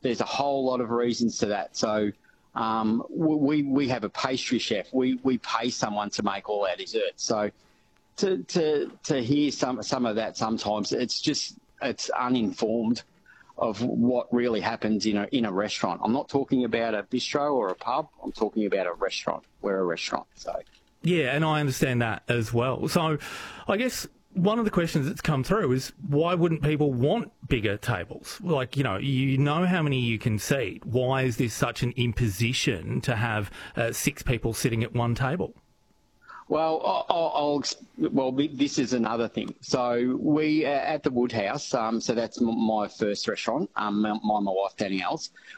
there's a whole lot of reasons to that. So we have a pastry chef. We pay someone to make all our desserts. So to hear some of that sometimes, it's uninformed of what really happens in a restaurant. I'm not talking about a bistro or a pub. I'm talking about a restaurant. We're a restaurant. So yeah, and I understand that as well. So I guess one of the questions that's come through is, why wouldn't people want bigger tables? Like, you know how many you can seat. Why is this such an imposition to have 6 people sitting at one table? Well, this is another thing. So we at the Woodhouse, so that's my first restaurant, my wife Danielle's.